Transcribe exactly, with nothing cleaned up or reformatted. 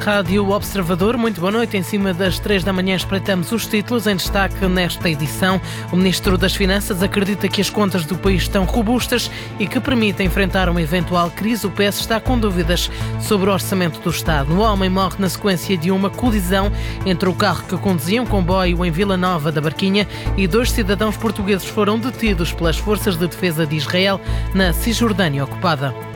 Rádio Observador, muito boa noite. Em cima das três da manhã espreitamos os títulos em destaque nesta edição. O Ministro das Finanças acredita que as contas do país estão robustas e que permitem enfrentar uma eventual crise. O P S está com dúvidas sobre o orçamento do Estado. Um homem morre na sequência de uma colisão entre o carro que conduzia um comboio em Vila Nova da Barquinha e dois cidadãos portugueses foram detidos pelas forças de defesa de Israel na Cisjordânia ocupada.